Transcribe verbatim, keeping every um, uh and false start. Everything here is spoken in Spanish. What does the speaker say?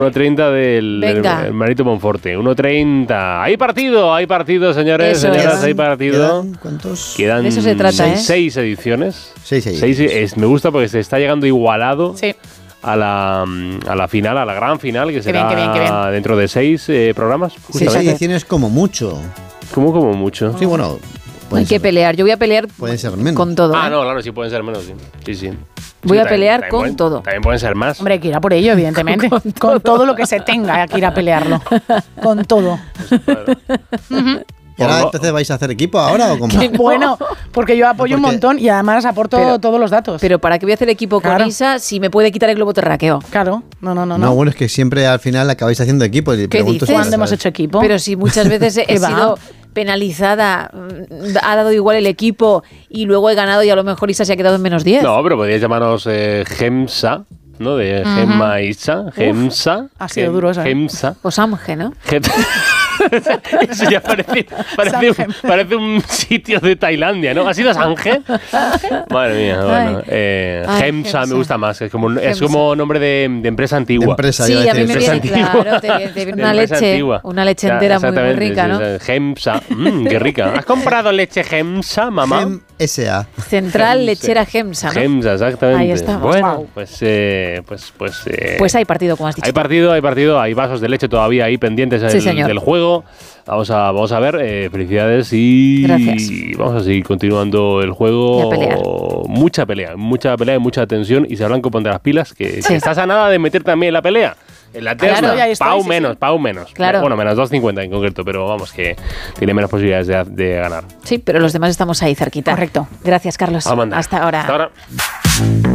uno treinta del, del, del Marito Monforte. uno treinta. Hay partido, hay partido, señores, Eso señoras, es. hay partido. ¿Quedan cuántos? Quedan De eso se trata, seis, ¿eh? seis ediciones. Seis, seis. Seis, es, me gusta porque se está llegando igualado Sí. a la, a la final, a la gran final, que Qué será bien, qué bien, qué bien. dentro de seis eh, programas. Seis justamente. ediciones como mucho. Como, como mucho. Sí, bueno. Hay pueden que ser- pelear. Yo voy a pelear Pueden ser menos. con todo. Ah, ¿eh? no, claro, sí pueden ser menos, sí. Sí, sí. Voy Sí, a también- pelear también con pueden- todo. También pueden ser más. Hombre, hay que ir a por ello, evidentemente. Con con, todo. todo. lo que se tenga, hay que ir a pelearlo. Con todo. ¿Y ahora Por lo- entonces vais a hacer equipo ahora o cómo? ¿Qué? No. Bueno, porque yo apoyo un Porque- montón y además aporto Pero- todos los datos. Pero ¿para qué voy a hacer equipo con Claro. Isa si me puede quitar el globo terráqueo? Claro, no, no, no. No, no. bueno, es que siempre al final acabáis haciendo equipo. Y ¿Qué pregunto si dices? vas a ¿Cuándo hemos saber. hecho equipo? Pero si muchas veces he ¿Qué va? sido penalizada, mm, ha dado igual el equipo y luego he ganado y a lo mejor Isa se ha quedado en menos diez. No, pero podríais llamarnos eh, Gemsa, ¿no? De Gemma Isa. Gemsa. ha sido Gem- duro eso, ¿eh? Gemsa. O Samge, ¿no? Gem- Eso ya parece, parece, un, Samgem. parece un sitio de Tailandia, ¿no? ¿Ha sido Sange? Madre mía, bueno. Ay. Eh, Ay, Gemsa me Gemsa. gusta más. Es como, es Gemsa. como nombre de, de empresa De antigua. empresa, Sí, iba a mí me decir. viene, Empresa claro, te, te viene De una empresa leche, antigua. una leche Ya, entera muy, muy exactamente, rica, sí, ¿no? sí. Gemsa. Mmm, qué rica. ¿Has comprado leche Gemsa, mamá? Gem S A. Central Gemsa. Lechera Gemsa, ¿no? Gemsa, exactamente. Ahí estamos. Bueno, Wow. pues, eh, pues, pues, eh, Pues hay partido, como has dicho. hay partido, hay partido, hay vasos de leche todavía ahí pendientes Sí, del, señor. del juego. Vamos a, vamos a ver, eh, felicidades y Gracias. vamos a seguir continuando el juego. Y a pelear. Mucha pelea, mucha pelea y mucha tensión. Y se Blanco ponte las pilas, que, Sí. que estás a nada de meter también en la pelea. En la terna, Claro, ya estoy, Pau sí, menos, sí. Pau menos. Claro. Bueno, menos dos cincuenta en concreto, pero vamos, que tiene menos posibilidades de, de ganar. Sí, pero los demás estamos ahí cerquita. Correcto. Gracias, Carlos. Amanda. Hasta ahora. Hasta ahora.